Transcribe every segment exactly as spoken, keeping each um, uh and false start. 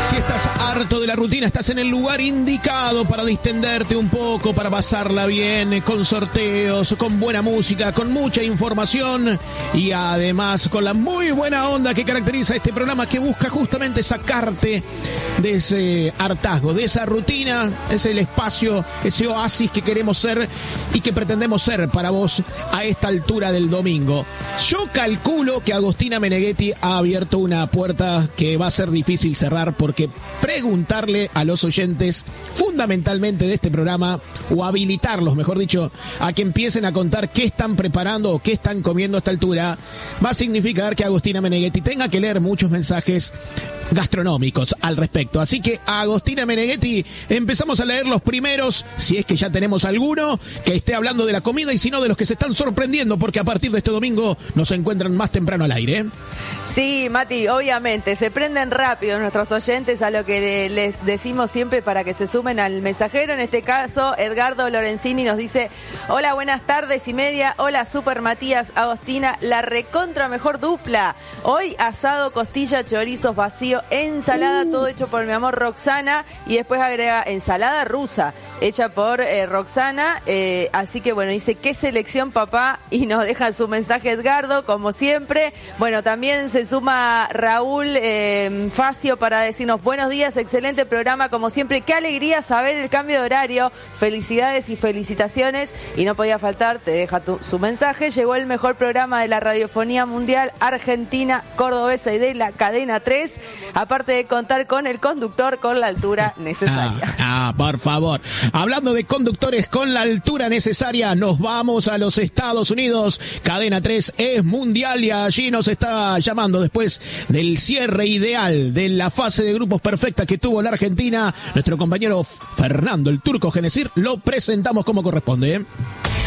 Si estás harto de la rutina, estás en el lugar indicado para distenderte un poco, para pasarla bien, con sorteos, con buena música, con mucha información y además con la muy buena onda que caracteriza este programa, que busca justamente sacarte de ese hartazgo, de esa rutina. Es el espacio, ese oasis que queremos ser y que pretendemos ser para vos a esta altura del domingo. Yo calculo que Agostina Meneghetti ha abierto una puerta que va a ser difícil cerrar, porque que preguntarle a los oyentes fundamentalmente de este programa, o habilitarlos, mejor dicho, a que empiecen a contar qué están preparando o qué están comiendo a esta altura, va a significar que Agostina Meneghetti tenga que leer muchos mensajes gastronómicos al respecto. Así que, Agostina Meneghetti, empezamos a leer los primeros, si es que ya tenemos alguno que esté hablando de la comida, y si no, de los que se están sorprendiendo, porque a partir de este domingo nos encuentran más temprano al aire. Sí, Mati, obviamente, se prenden rápido nuestros oyentes a lo que les decimos siempre para que se sumen al mensajero. En este caso, Edgardo Lorenzini nos dice: hola, buenas tardes y media, hola Super Matías, Agostina, la recontra mejor dupla. Hoy asado, costilla, chorizos, vacío, ensalada, uh. todo hecho por mi amor Roxana, y después agrega ensalada rusa, hecha por eh, Roxana, eh, así que bueno, dice: qué selección, papá, y nos deja su mensaje Edgardo, como siempre. Bueno, también se suma Raúl eh, Facio para decirnos: buenos días, excelente programa, como siempre, qué alegría saber el cambio de horario, felicidades y felicitaciones. Y no podía faltar, te deja tu, su mensaje: llegó el mejor programa de la radiofonía mundial argentina, cordobesa y de la cadena tres, aparte de contar con el conductor con la altura necesaria. Ah, ah, por favor. Hablando de conductores con la altura necesaria, nos vamos a los Estados Unidos. Cadena tres es mundial y allí nos está llamando, después del cierre ideal de la fase de grupos perfecta que tuvo la Argentina, nuestro compañero Fernando el Turco Genesir. Lo presentamos como corresponde, ¿eh?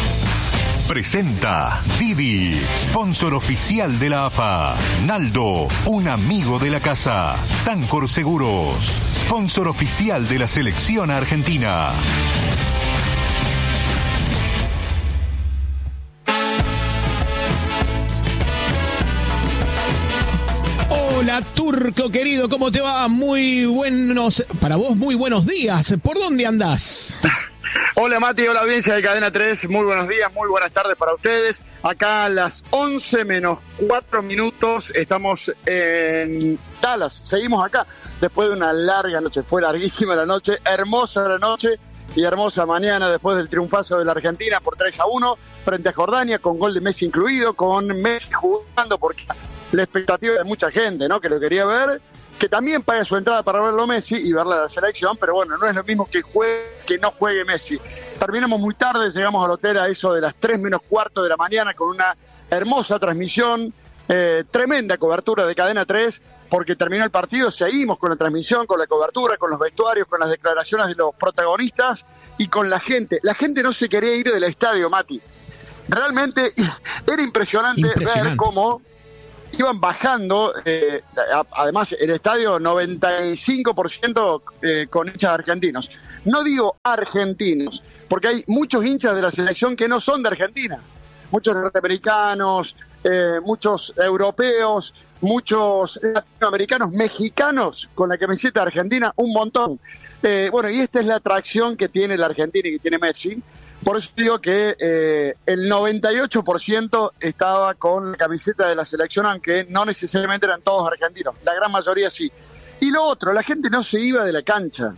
Presenta Didi, sponsor oficial de la A F A. Naldo, un amigo de la casa. Sancor Seguros, sponsor oficial de la selección argentina. Hola, Turco querido, ¿cómo te va? Muy buenos, para vos muy buenos días. ¿Por dónde andás? Hola Mati, hola audiencia de Cadena tres, muy buenos días, muy buenas tardes para ustedes. Acá a las once menos cuatro minutos estamos en Dallas, seguimos acá después de una larga noche, fue larguísima la noche, hermosa la noche y hermosa mañana después del triunfazo de la Argentina por tres a uno frente a Jordania, con gol de Messi incluido, con Messi jugando, porque la expectativa de mucha gente, ¿no?, que lo quería ver, que también paga su entrada para verlo Messi y verla a la selección, pero bueno, no es lo mismo que juegue que no juegue Messi. Terminamos muy tarde, llegamos al hotel a eso de las tres menos cuarto de la mañana con una hermosa transmisión, eh, tremenda cobertura de Cadena tres, porque terminó el partido, seguimos con la transmisión, con la cobertura, con los vestuarios, con las declaraciones de los protagonistas y con la gente. La gente no se quería ir del estadio, Mati. Realmente era impresionante, impresionante. ver cómo iban bajando, eh, además el estadio noventa y cinco por ciento eh, con hinchas argentinos. No digo argentinos, porque hay muchos hinchas de la selección que no son de Argentina. Muchos norteamericanos, eh, muchos europeos, muchos latinoamericanos, mexicanos con la camiseta argentina, un montón. Eh, bueno, y esta es la atracción que tiene la Argentina y que tiene Messi. Por eso digo que eh, el noventa y ocho por ciento estaba con la camiseta de la selección, aunque no necesariamente eran todos argentinos, la gran mayoría sí. Y lo otro, la gente no se iba de la cancha.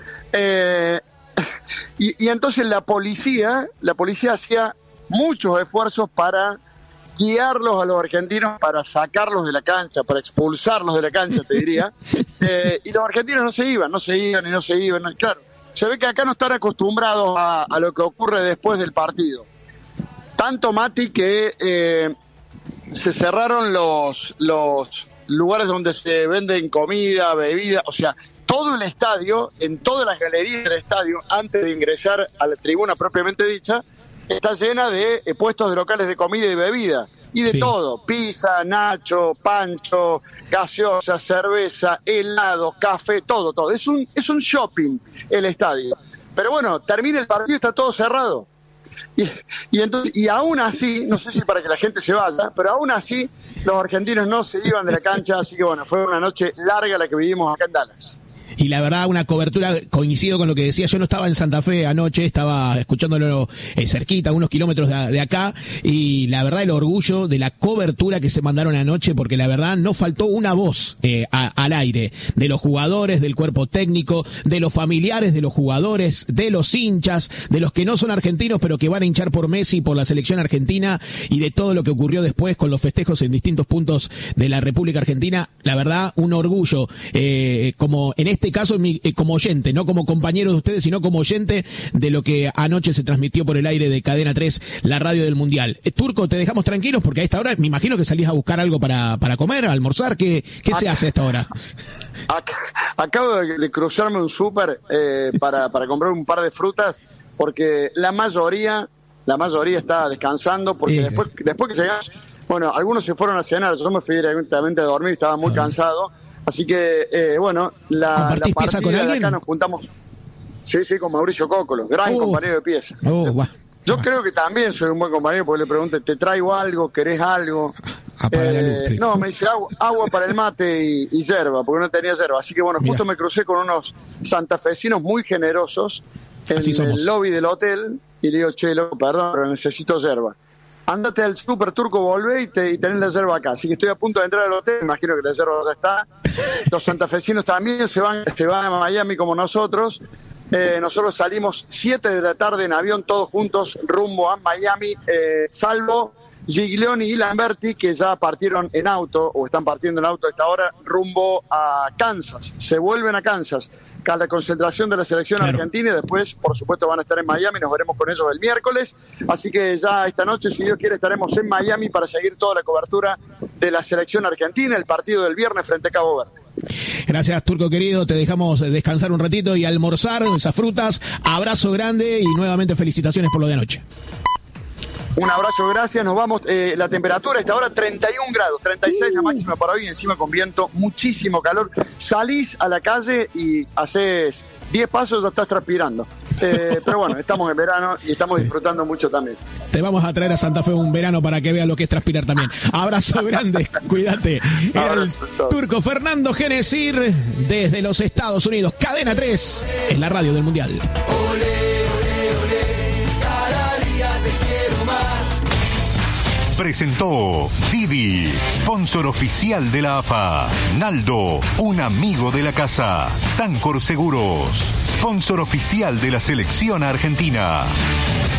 Eh, y, y entonces la policía, la policía hacía muchos esfuerzos para guiarlos a los argentinos, para sacarlos de la cancha, para expulsarlos de la cancha, te diría. Eh, y los argentinos no se iban, no se iban y no se iban, no, claro. Se ve que acá no están acostumbrados a, a lo que ocurre después del partido. Tanto, Mati, que eh, se cerraron los, los lugares donde se venden comida, bebida, o sea, todo el estadio, en todas las galerías del estadio, antes de ingresar a la tribuna propiamente dicha, está llena de eh, puestos de locales de comida y bebida. Y de sí. todo, pizza, nacho, pancho, gaseosa, cerveza, helado, café, todo, todo. Es un, es un shopping el estadio. Pero bueno, termina el partido y está todo cerrado. Y, y, entonces, y aún así, no sé si para que la gente se vaya, pero aún así los argentinos no se iban de la cancha, así que bueno, fue una noche larga la que vivimos acá en Dallas. Y la verdad, una cobertura, coincido con lo que decía, yo no estaba en Santa Fe anoche, estaba escuchándolo eh, cerquita, unos kilómetros de, de acá, y la verdad el orgullo de la cobertura que se mandaron anoche, porque la verdad no faltó una voz eh, a, al aire, de los jugadores, del cuerpo técnico, de los familiares de los jugadores, de los hinchas, de los que no son argentinos, pero que van a hinchar por Messi y por la selección argentina, y de todo lo que ocurrió después con los festejos en distintos puntos de la República Argentina. La verdad, un orgullo, eh, como en este caso eh, como oyente, no como compañero de ustedes, sino como oyente de lo que anoche se transmitió por el aire de Cadena tres, la radio del Mundial. Eh, Turco, te dejamos tranquilos porque a esta hora me imagino que salís a buscar algo para, para comer, almorzar. ¿Qué, qué se hace a esta hora? Acabo de, de cruzarme un súper eh, para, para comprar un par de frutas, porque la mayoría, la mayoría está descansando, porque eh. después, después que llegamos, bueno, algunos se fueron a cenar, yo me fui directamente a dormir, estaba muy ah. cansado. Así que, eh, bueno, la, la partida con de acá nos juntamos. Sí, sí, con Mauricio Cócolo, gran oh. compañero de pieza. Oh, va. Yo va. creo que también soy un buen compañero, porque le pregunté, ¿te traigo algo? ¿Querés algo? Eh, luz, no, me dice agua, agua para el mate y, y yerba, porque no tenía yerba. Así que, bueno, justo Mirá. me crucé con unos santafesinos muy generosos en el lobby del hotel y le digo, che, loco, perdón, pero necesito yerba. Ándate al Super Turco, volvé y, te, y tenés la yerba acá. Así que estoy a punto de entrar al hotel, me imagino que la yerba ya está. Los santafesinos también se van, se van a Miami como nosotros. Eh, nosotros salimos siete de la tarde en avión, todos juntos, rumbo a Miami, eh, salvo Giglioni y Lamberti, que ya partieron en auto, o están partiendo en auto a esta hora, rumbo a Kansas. Se vuelven a Kansas, a la concentración de la selección claro. argentina, y después, por supuesto, van a estar en Miami, nos veremos con ellos el miércoles. Así que ya esta noche, si Dios quiere, estaremos en Miami para seguir toda la cobertura de la selección argentina, el partido del viernes frente a Cabo Verde. Gracias, Turco querido, te dejamos descansar un ratito y almorzar esas frutas. Abrazo grande y nuevamente felicitaciones por lo de anoche. Un abrazo, gracias, nos vamos. Eh, la temperatura está ahora treinta y un grados, treinta y seis la máxima para hoy, encima con viento, muchísimo calor. Salís a la calle y haces diez pasos, ya estás transpirando. Eh, pero bueno, estamos en verano y estamos disfrutando mucho también. Te vamos a traer a Santa Fe un verano para que veas lo que es transpirar también. Abrazo grande, cuídate. Era el Turco Fernando Genesir desde los Estados Unidos. Cadena tres es la radio del Mundial. Presentó Didi, sponsor oficial de la A F A. Naldo, un amigo de la casa. Sancor Seguros, sponsor oficial de la selección argentina.